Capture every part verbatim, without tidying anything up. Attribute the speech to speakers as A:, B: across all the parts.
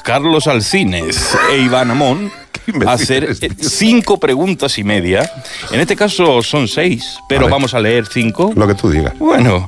A: Carlos Alcines e Iván Amón a hacer cinco preguntas y media. En este caso son seis, pero vamos a leer cinco.
B: Lo que tú digas.
A: Bueno,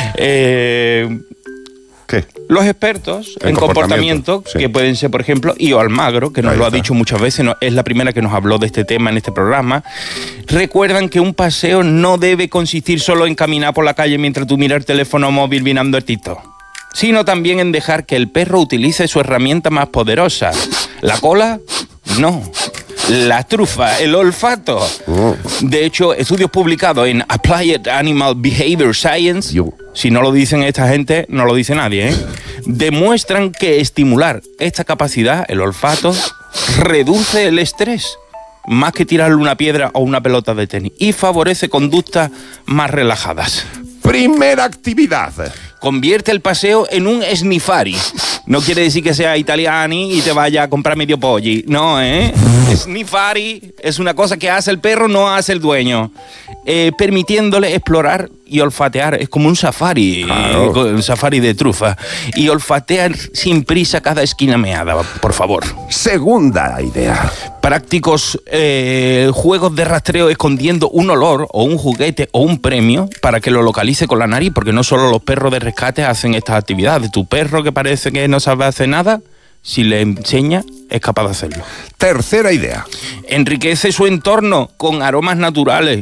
A: eh...
B: ¿Qué?
A: Los expertos en, en comportamiento, comportamiento sí. que pueden ser, por ejemplo, Io Almagro, que nos Ahí lo está. ha dicho muchas veces, no, es la primera que nos habló de este tema en este programa, recuerdan que un paseo no debe consistir solo en caminar por la calle mientras tú miras el teléfono móvil mirando el TikTok, sino también en dejar que el perro utilice su herramienta más poderosa. ¿La cola? No. La trufa, el olfato. Oh. De hecho, estudios publicados en Applied Animal Behavior Science, Yo. si no lo dicen esta gente, no lo dice nadie, ¿eh? demuestran que estimular esta capacidad, el olfato, reduce el estrés, más que tirarle una piedra o una pelota de tenis, y favorece conductas más relajadas.
B: Primera actividad.
A: Convierte el paseo en un snifari. No quiere decir que sea italiani y te vaya a comprar medio polli. No, ¿eh? Snifari es una cosa que hace el perro, no hace el dueño. Eh, permitiéndole explorar y olfatear. Es como un safari, claro. eh, un safari de trufa. Y olfatear sin prisa cada esquina meada, por favor.
B: Segunda idea.
A: Prácticos eh, juegos de rastreo escondiendo un olor o un juguete o un premio para que lo localice con la nariz, porque no solo los perros de rescate hacen estas actividades. Tu perro que parece que no sabe hacer nada, si le enseña, es capaz de hacerlo.
B: Tercera idea.
A: Enriquece su entorno con aromas naturales.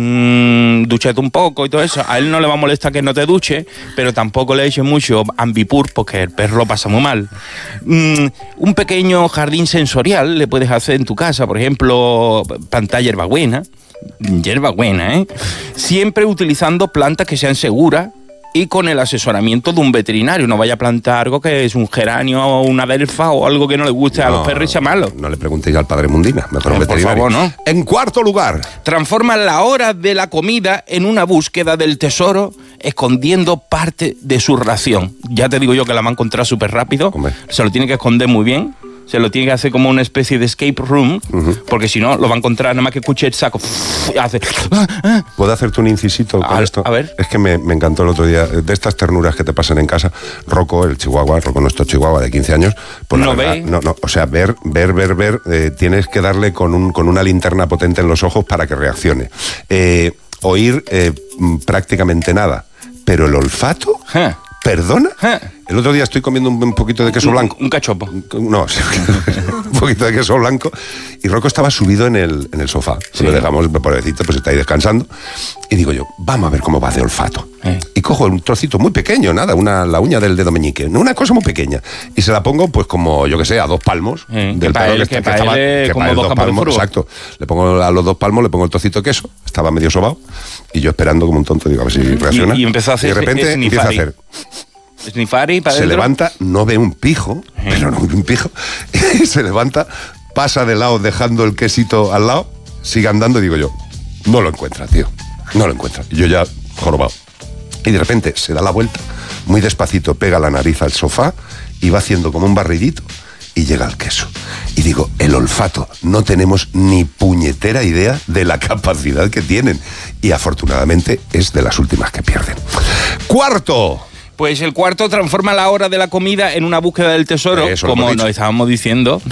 A: Mm, dúchate un poco y todo eso. A él no le va a molestar que no te duche, pero tampoco le eches mucho Ambipur porque el perro lo pasa muy mal. Mm, un pequeño jardín sensorial le puedes hacer en tu casa, por ejemplo, planta hierbabuena. Hierbabuena, ¿eh? Siempre utilizando plantas que sean seguras y con el asesoramiento de un veterinario. No vaya a plantar algo que es un geranio o una delfa o algo que no le guste no, a los perros y sea malo.
B: No le preguntéis al padre Mundina, mejor un veterinario.
A: Por favor, no.
B: En cuarto lugar.
A: Transforma la hora de la comida en una búsqueda del tesoro, escondiendo parte de su ración. Ya te digo yo que la va a encontrar súper rápido. Hombre. Se lo tiene que esconder muy bien. Se lo tiene que hacer como una especie de escape room, uh-huh. porque si no, lo va a encontrar nada más que escuche el saco. Hace...
B: ¿Puedo hacerte un incisito con
A: a,
B: esto?
A: A ver.
B: Es que me, me encantó el otro día, de estas ternuras que te pasan en casa, Rocco, el chihuahua, Rocco, nuestro chihuahua de quince años, pues
A: no
B: verdad,
A: ve.
B: No, no, o sea, ver, ver, ver, ver, eh, tienes que darle con, un, con una linterna potente en los ojos para que reaccione. Eh, oír eh, prácticamente nada, pero el olfato... ¿Eh? ¿Perdona? ¿Eh? El otro día estoy comiendo un, un poquito de queso blanco.
A: Un, un cachopo.
B: No, un poquito de queso blanco. Y Rocco estaba subido en el, en el sofá. Sí. Lo dejamos, pobrecito, pues está ahí descansando. Y digo yo, vamos a ver cómo va de olfato. ¿Eh? Y cojo un trocito muy pequeño, nada, una, la uña del dedo meñique. Una cosa muy pequeña. Y se la pongo, pues como, yo que sé, a dos palmos.
A: ¿Eh?
B: Del
A: perro que, que, que estaba... Que como dos, dos palmos,
B: exacto. Le pongo a los dos palmos, le pongo el trocito de queso. Estaba medio sobao. Y yo esperando como un tonto, digo, a ver si reacciona.
A: Y, y empezó a hacer...
B: Y de repente empieza a hacer...
A: Snifari para
B: se
A: dentro.
B: levanta, no ve un pijo, ¿Eh? pero no ve un pijo, y se levanta, pasa de lado dejando el quesito al lado, sigue andando y digo yo, no lo encuentra, tío, no lo encuentra. Y yo ya jorobado. Y de repente se da la vuelta, muy despacito pega la nariz al sofá y va haciendo como un barridito y llega al queso. Y digo, el olfato, no tenemos ni puñetera idea de la capacidad que tienen. Y afortunadamente es de las últimas que pierden. ¡Cuarto!
A: Pues el cuarto transforma la hora de la comida en una búsqueda del tesoro, Eso como nos estábamos diciendo.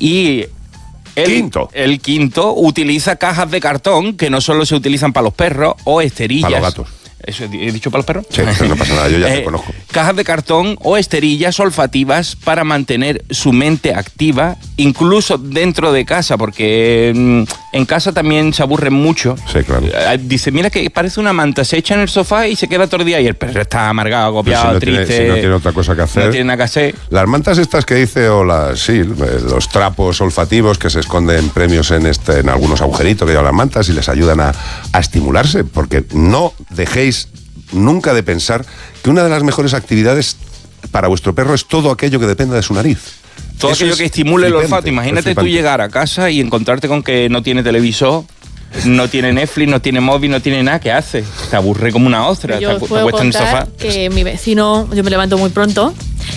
A: Y el
B: quinto.
A: el quinto utiliza cajas de cartón que no solo se utilizan para los perros o esterillas.
B: Para los gatos.
A: ¿Eso he dicho para los perros?
B: Sí, pero no pasa nada, yo ya te eh, conozco.
A: Cajas de cartón o esterillas olfativas para mantener su mente activa, incluso dentro de casa, porque mm, en casa también se aburren mucho.
B: Sí, claro.
A: Eh, dice, mira que parece una manta, se echa en el sofá y se queda todo el día y el perro está amargado, agobiado,
B: si no
A: triste.
B: Tiene, si no tiene otra cosa que hacer.
A: No tiene nada que hacer.
B: Las mantas estas que dice, o las, sí, los trapos olfativos que se esconden premios en, este, en algunos agujeritos que llevan las mantas y les ayudan a, a estimularse, porque no dejéis nunca de pensar que una de las mejores actividades para vuestro perro es todo aquello que dependa de su nariz.
A: Todo Eso aquello que estimule el olfato. Imagínate tú llegar a casa y encontrarte con que no tiene televisor, no tiene Netflix, no tiene móvil, no tiene nada. ¿Qué hace? Te aburre como una ostra.
C: Yo
A: te
C: puedo
A: acuestas en el sofá.
C: Que mi vecino, yo me levanto muy pronto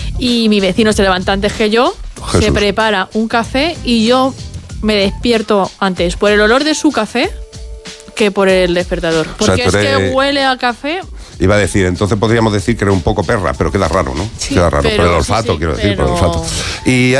C: y mi vecino se levanta antes que yo, Jesús. Se prepara un café y yo me despierto antes por el olor de su café que por el despertador. Porque o sea, eres... es que huele a café.
B: Iba a decir, entonces podríamos decir que era un poco perra, pero queda raro, ¿no?
C: Sí,
B: queda raro,
C: pero,
B: por el olfato,
C: sí, sí,
B: quiero
C: pero...
B: decir, por el olfato. Y